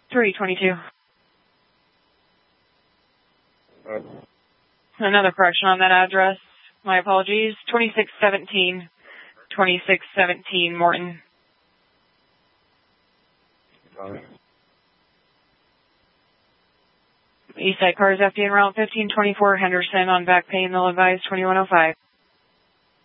322. Another correction on that address. My apologies. 2617. 2617 Morton. Eastside cars FD en route 1524 Henderson on back pay, they'll advise 2105.